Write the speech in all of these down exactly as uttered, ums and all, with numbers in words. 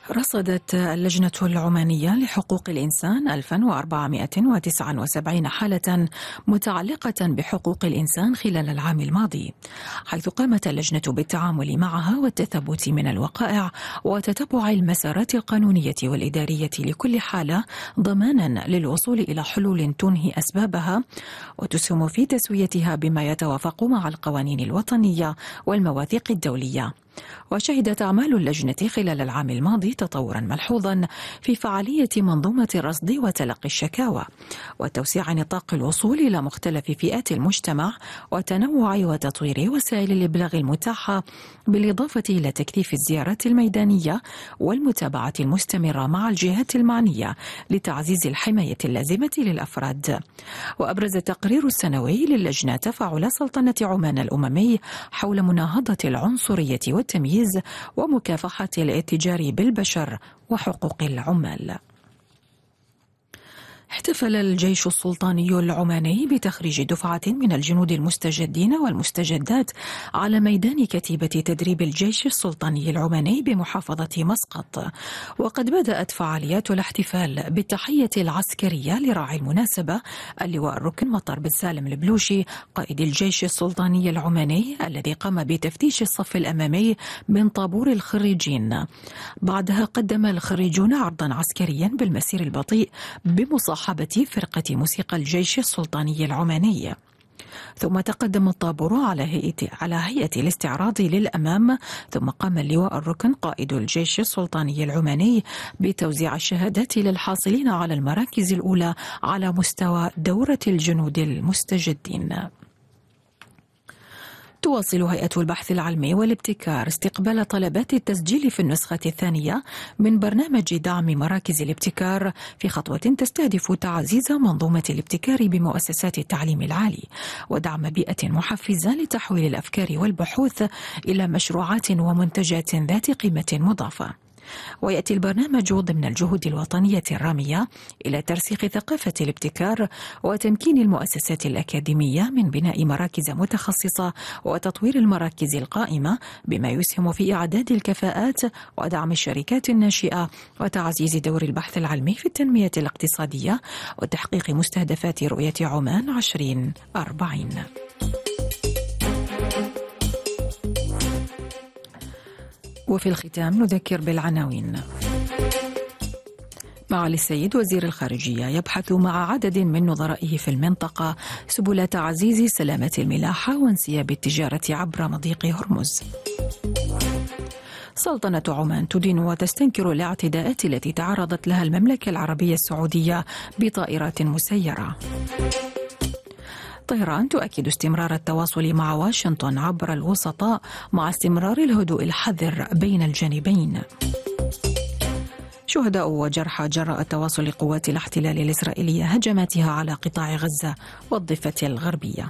رصدت اللجنة العمانية لحقوق الإنسان ألف وأربعمائة وتسعة وسبعين حالة متعلقة بحقوق الإنسان خلال العام الماضي، حيث قامت اللجنة بالتعامل معها والتثبت من الوقائع وتتبع المسارات القانونية والإدارية لكل حالة، ضمانا للوصول إلى حلول تنهي أسبابها وتسهم في تسويتها بما يتوافق مع القوانين الوطنية والمواثيق الدولية. وشهدت أعمال اللجنة خلال العام الماضي تطورا ملحوظا في فعالية منظومة الرصد وتلقي الشكاوى وتوسيع نطاق الوصول إلى مختلف فئات المجتمع وتنوع وتطوير وسائل الإبلاغ المتاحة، بالإضافة إلى تكثيف الزيارات الميدانية والمتابعة المستمرة مع الجهات المعنية لتعزيز الحماية اللازمة للأفراد. وأبرز التقرير السنوي للجنة تفاعل سلطنة عمان الأممي حول مناهضة العنصرية والتمييز ومكافحة الاتجار بالبشر وحقوق العمال. احتفل الجيش السلطاني العماني بتخريج دفعة من الجنود المستجدين والمستجدات على ميدان كتيبة تدريب الجيش السلطاني العماني بمحافظة مسقط. وقد بدأت فعاليات الاحتفال بالتحية العسكرية لراعي المناسبة اللواء الركن مطر بن سالم البلوشي قائد الجيش السلطاني العماني، الذي قام بتفتيش الصف الأمامي من طابور الخريجين. بعدها قدم الخريجون عرضا عسكريا بالمسير البطيء بمصاحبة فرقة موسيقى الجيش السلطاني العماني، ثم تقدم الطابور على هيئة على هيئة الاستعراض للأمام، ثم قام اللواء الركن قائد الجيش السلطاني العماني بتوزيع الشهادات للحاصلين على المراكز الأولى على مستوى دورة الجنود المستجدين. تواصل هيئة البحث العلمي والابتكار استقبال طلبات التسجيل في النسخة الثانية من برنامج دعم مراكز الابتكار في خطوة تستهدف تعزيز منظومة الابتكار بمؤسسات التعليم العالي ودعم بيئة محفزة لتحويل الأفكار والبحوث إلى مشروعات ومنتجات ذات قيمة مضافة. ويأتي البرنامج ضمن الجهود الوطنية الرامية إلى ترسيخ ثقافة الابتكار وتمكين المؤسسات الأكاديمية من بناء مراكز متخصصة وتطوير المراكز القائمة، بما يسهم في إعداد الكفاءات ودعم الشركات الناشئة وتعزيز دور البحث العلمي في التنمية الاقتصادية وتحقيق مستهدفات رؤية عمان عشرين أربعين. وفي الختام نذكر بالعناوين. معالي السيد وزير الخارجية يبحث مع عدد من نظرائه في المنطقة سبل تعزيز سلامة الملاحة وانسياب التجارة عبر مضيق هرمز. سلطنة عمان تدين وتستنكر الاعتداءات التي تعرضت لها المملكة العربية السعودية بطائرات مسيرة. طهران تؤكد استمرار التواصل مع واشنطن عبر الوسطاء مع استمرار الهدوء الحذر بين الجانبين. شهداء وجرحى جراء تواصل قوات الاحتلال الإسرائيلية هجماتها على قطاع غزة والضفة الغربية.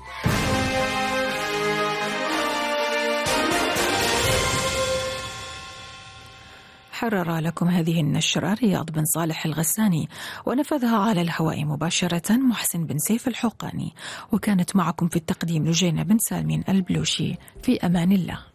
حرر لكم هذه النشرة رياض بن صالح الغساني، ونفذها على الهواء مباشرة محسن بن سيف الحقاني، وكانت معكم في التقديم لجينة بن سالمين البلوشي. في أمان الله.